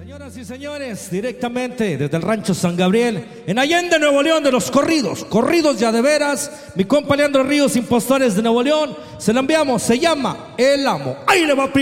Señoras y señores, directamente desde el rancho San Gabriel, en Allende, Nuevo León, de los corridos ya de veras, mi compa Leandro Ríos, Impostores de Nuevo León, se la enviamos, se llama El Amo. Ahí le va.